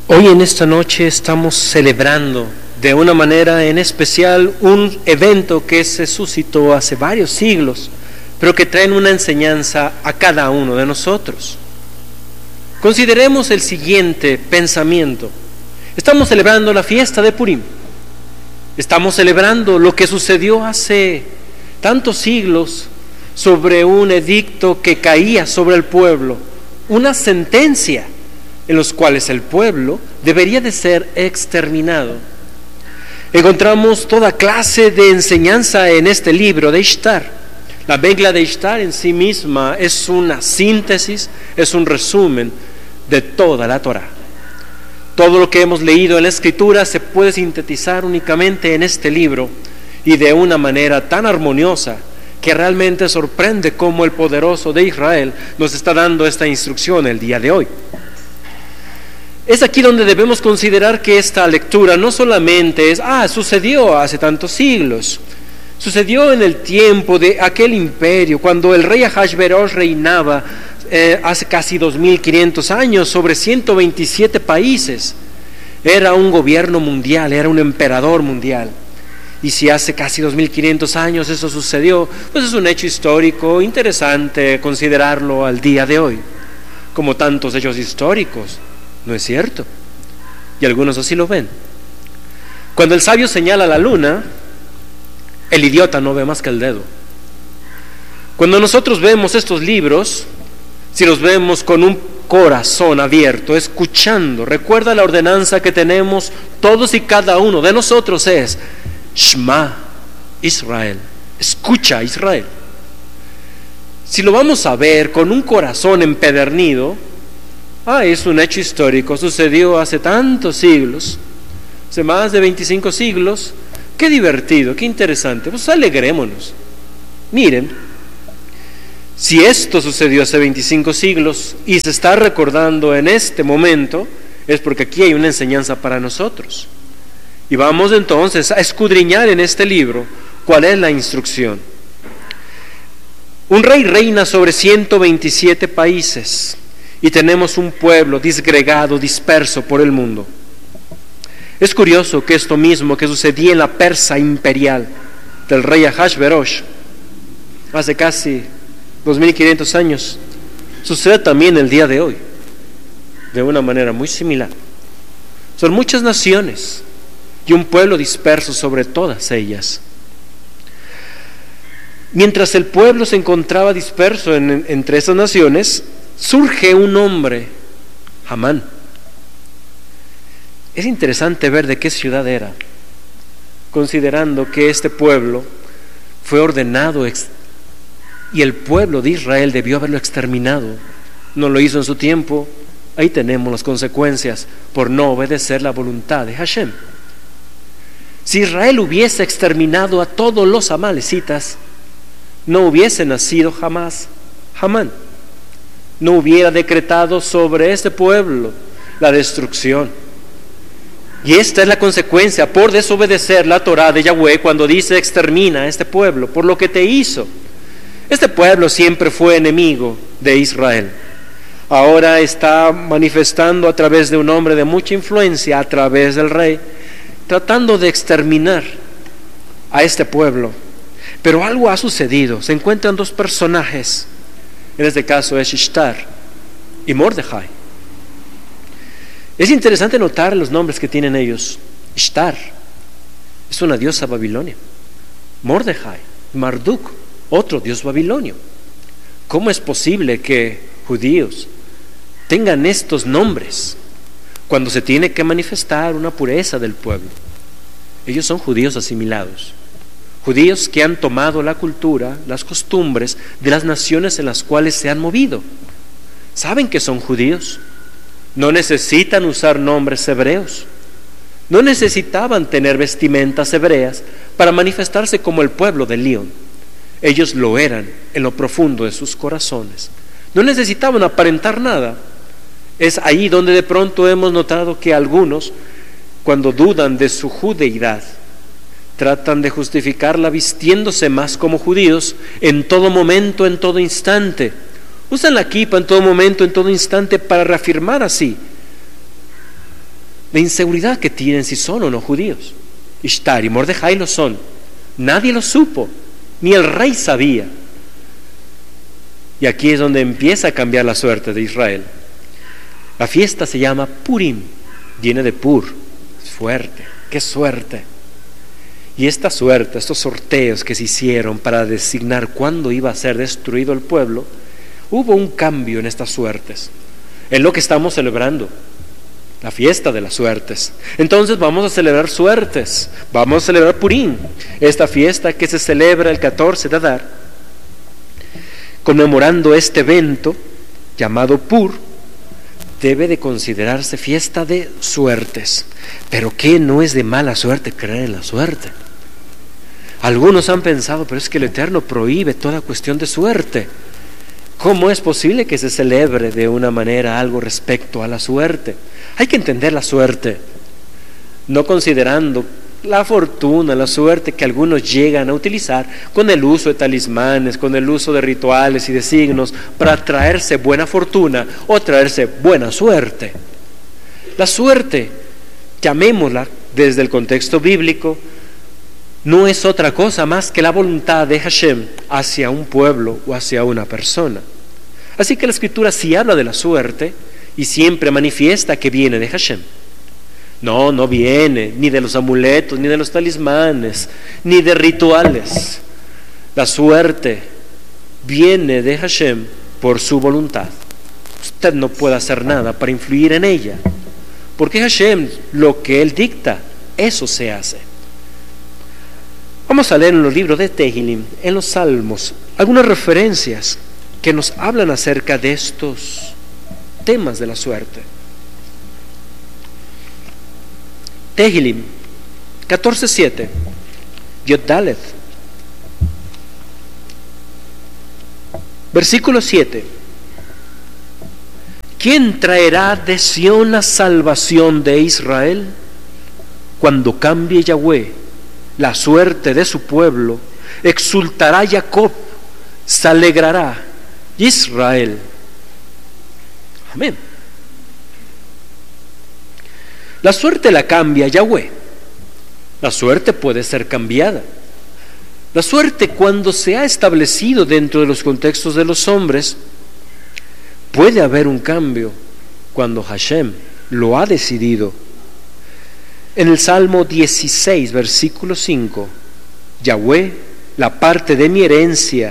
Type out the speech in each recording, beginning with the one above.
Hoy en esta noche estamos celebrando de una manera en especial un evento que se suscitó hace varios siglos, pero que trae una enseñanza a cada uno de nosotros. Consideremos el siguiente pensamiento. Estamos celebrando la fiesta de Purim. Estamos celebrando lo que sucedió hace tantos siglos sobre un edicto que caía sobre el pueblo, una sentencia en los cuales el pueblo debería de ser exterminado. Encontramos toda clase de enseñanza en este libro de Ishtar. La Megla de Ishtar en sí misma es una síntesis, es un resumen de toda la Torá. Todo lo que hemos leído en la Escritura se puede sintetizar únicamente en este libro y de una manera tan armoniosa que realmente sorprende cómo el poderoso de Israel nos está dando esta instrucción el día de hoy. Es aquí donde debemos considerar que esta lectura no solamente es, sucedió hace tantos siglos, sucedió en el tiempo de aquel imperio, cuando el rey Ahasverosh reinaba hace casi 2500 años sobre 127 países. Era un gobierno mundial, era un emperador mundial. Y si hace casi 2500 años eso sucedió, pues es un hecho histórico interesante considerarlo al día de hoy, como tantos hechos históricos. ¿No es cierto? Y algunos así lo ven. Cuando el sabio señala la luna, el idiota no ve más que el dedo. Cuando nosotros vemos estos libros, si los vemos con un corazón abierto, escuchando, recuerda la ordenanza que tenemos todos y cada uno de nosotros es Shema Israel, escucha Israel. Si lo vamos a ver con un corazón empedernido, es un hecho histórico, sucedió hace tantos siglos, hace más de 25 siglos, qué divertido, qué interesante, pues alegrémonos. Miren, si esto sucedió hace 25 siglos y se está recordando en este momento, es porque aquí hay una enseñanza para nosotros. Y vamos entonces a escudriñar en este libro cuál es la instrucción. Un rey reina sobre 127 países. Y tenemos un pueblo disgregado, disperso por el mundo. Es curioso que esto mismo que sucedía en la Persia imperial del rey Ahasverosh hace casi 2500 años, sucede también el día de hoy, de una manera muy similar. Son muchas naciones y un pueblo disperso sobre todas ellas. Mientras el pueblo se encontraba disperso entre esas naciones, surge un hombre, Hamán. Es interesante ver de qué ciudad era, considerando que este pueblo fue ordenado y el pueblo de Israel debió haberlo exterminado. No lo hizo en su tiempo. Ahí tenemos las consecuencias por no obedecer la voluntad de Hashem. Si Israel hubiese exterminado a todos los amalecitas, no hubiese nacido jamás Hamán. No hubiera decretado sobre este pueblo la destrucción. Y esta es la consecuencia por desobedecer la Torá de Yahweh cuando dice extermina a este pueblo por lo que te hizo. Este pueblo siempre fue enemigo de Israel. Ahora está manifestando a través de un hombre de mucha influencia, a través del rey, tratando de exterminar a este pueblo. Pero algo ha sucedido. Se encuentran dos personajes. En este caso es Ishtar y Mordejai. Es interesante notar los nombres que tienen ellos. Ishtar es una diosa babilonia. Mordejai, Marduk, otro dios babilonio. ¿Cómo es posible que judíos tengan estos nombres cuando se tiene que manifestar una pureza del pueblo? Ellos son judíos asimilados. Judíos que han tomado la cultura, las costumbres de las naciones en las cuales se han movido. Saben que son judíos. No necesitan usar nombres hebreos. No necesitaban tener vestimentas hebreas para manifestarse como el pueblo de León. Ellos lo eran en lo profundo de sus corazones. No necesitaban aparentar nada. Es ahí donde de pronto hemos notado que algunos, cuando dudan de su judeidad, tratan de justificarla vistiéndose más como judíos en todo momento, en todo instante. Usan la kipa en todo momento, en todo instante para reafirmar así la inseguridad que tienen si son o no judíos. Ishtar y Mordejai lo son. Nadie lo supo, ni el rey sabía. Y aquí es donde empieza a cambiar la suerte de Israel. La fiesta se llama Purim, viene de Pur, suerte, qué suerte. Y esta suerte, estos sorteos que se hicieron para designar cuándo iba a ser destruido el pueblo, hubo un cambio en estas suertes. Es lo que estamos celebrando, la fiesta de las suertes. Entonces vamos a celebrar suertes, vamos a celebrar Purim, esta fiesta que se celebra el 14 de Adar, conmemorando este evento llamado Pur. Debe de considerarse fiesta de suertes. Pero ¿qué no es de mala suerte creer en la suerte? Algunos han pensado, pero es que el Eterno prohíbe toda cuestión de suerte. ¿Cómo es posible que se celebre de una manera algo respecto a la suerte? Hay que entender la suerte, no considerando la fortuna, la suerte que algunos llegan a utilizar con el uso de talismanes, con el uso de rituales y de signos para traerse buena fortuna o traerse buena suerte. La suerte, llamémosla desde el contexto bíblico, no es otra cosa más que la voluntad de Hashem hacia un pueblo o hacia una persona. Así que la Escritura sí habla de la suerte y siempre manifiesta que viene de Hashem. No viene ni de los amuletos, ni de los talismanes, ni de rituales. La suerte viene de Hashem por su voluntad. Usted no puede hacer nada para influir en ella, porque Hashem, lo que Él dicta, eso se hace. Vamos a leer en los libros de Tehilim, en los Salmos, algunas referencias que nos hablan acerca de estos temas de la suerte. Tehilim 14:7, Yod Dalet, versículo 7. ¿Quién traerá de Sión la salvación de Israel? Cuando cambie Yahweh la suerte de su pueblo, exultará Jacob, se alegrará Israel. Amén. La suerte la cambia Yahweh. La suerte puede ser cambiada. La suerte, cuando se ha establecido dentro de los contextos de los hombres, puede haber un cambio cuando Hashem lo ha decidido. En el Salmo 16, versículo 5, Yahweh, la parte de mi herencia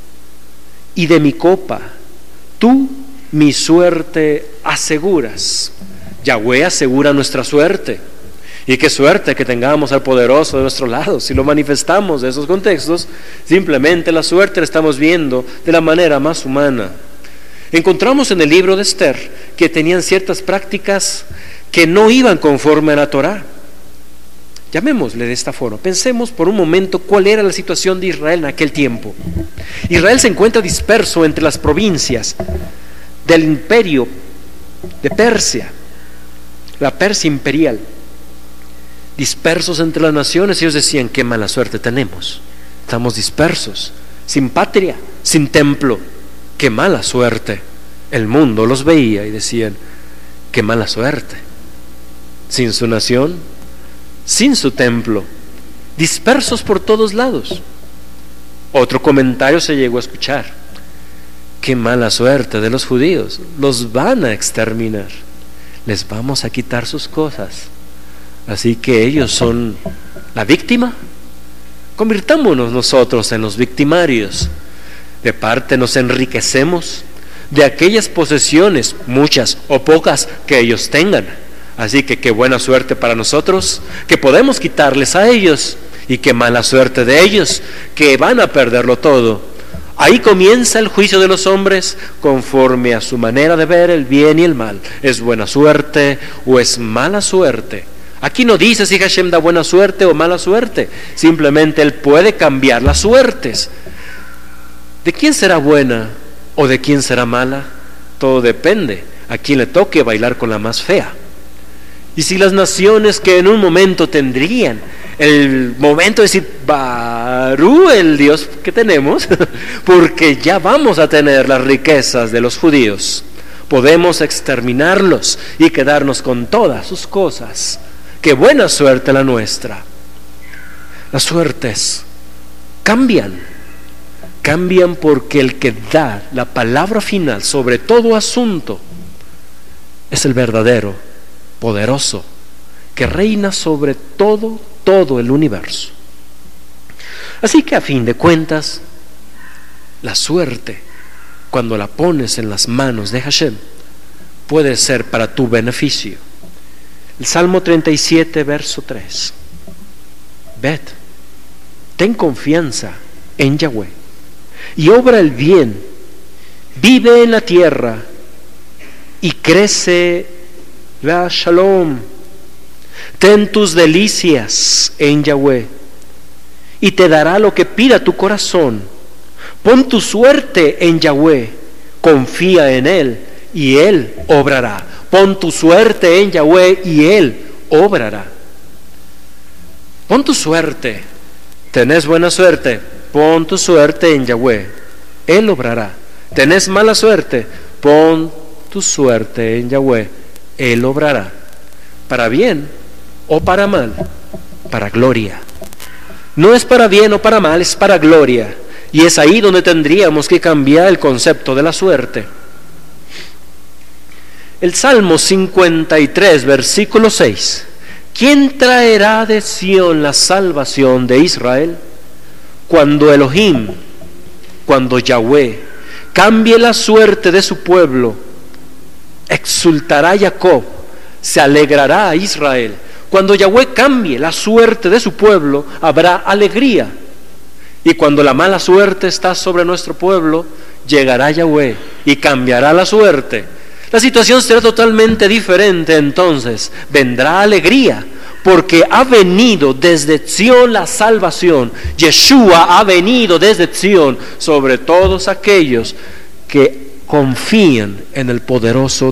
y de mi copa, tú mi suerte aseguras. Yahweh asegura nuestra suerte. Y qué suerte que tengamos al poderoso de nuestro lado. Si lo manifestamos de esos contextos, simplemente la suerte la estamos viendo de la manera más humana. Encontramos en el libro de Esther que tenían ciertas prácticas que no iban conforme a la Torá. Llamémosle de esta forma. Pensemos por un momento cuál era la situación de Israel en aquel tiempo. Israel se encuentra disperso entre las provincias del imperio de Persia, la Persia imperial. Dispersos entre las naciones, ellos decían: qué mala suerte tenemos, estamos dispersos, sin patria, sin templo, qué mala suerte. El mundo los veía y decían: qué mala suerte, sin su nación, sin su templo, dispersos por todos lados. Otro comentario se llegó a escuchar: qué mala suerte de los judíos, los van a exterminar, les vamos a quitar sus cosas. Así que ellos son la víctima. Convirtámonos nosotros en los victimarios. De parte nos enriquecemos de aquellas posesiones, muchas o pocas, que ellos tengan. Así que qué buena suerte para nosotros, que podemos quitarles a ellos, y qué mala suerte de ellos, que van a perderlo todo. Ahí comienza el juicio de los hombres conforme a su manera de ver el bien y el mal. ¿Es buena suerte o es mala suerte? Aquí no dice si Hashem da buena suerte o mala suerte, simplemente Él puede cambiar las suertes. ¿De quién será buena o de quién será mala? Todo depende a quién le toque bailar con la más fea. Y si las naciones que en un momento tendrían el momento de decir: Barú, el Dios que tenemos, porque ya vamos a tener las riquezas de los judíos, Podemos exterminarlos y quedarnos con todas sus cosas. ¡Qué buena suerte la nuestra! Las suertes cambian porque el que da la palabra final sobre todo asunto es el verdadero, poderoso, que reina sobre todo el universo. Así que a fin de cuentas, la suerte, cuando la pones en las manos de Hashem, puede ser para tu beneficio. El Salmo 37, verso 3. Ved, ten confianza en Yahweh y obra el bien, vive en la tierra y crece la shalom. Ten tus delicias en Yahweh y te dará lo que pida tu corazón. Pon tu suerte en Yahweh, confía en Él y Él obrará. Pon tu suerte en Yahweh y Él obrará. Pon tu suerte. ¿Tenés buena suerte? Pon tu suerte en Yahweh, Él obrará. ¿Tenés mala suerte? Pon tu suerte en Yahweh, Él obrará. Para bien o para mal, para gloria. No es para bien o para mal, es para gloria. Y es ahí donde tendríamos que cambiar el concepto de la suerte. El Salmo 53, versículo 6. ¿Quién traerá de Sión la salvación de Israel? Cuando Elohim, cuando Yahweh cambie la suerte de su pueblo, exultará Jacob, se alegrará Israel. Cuando Yahweh cambie la suerte de su pueblo, habrá alegría. Y cuando la mala suerte está sobre nuestro pueblo, llegará Yahweh y cambiará la suerte. La situación será totalmente diferente entonces. Vendrá alegría, porque ha venido desde Sión la salvación. Yeshua ha venido desde Sión sobre todos aquellos que confían en el poderoso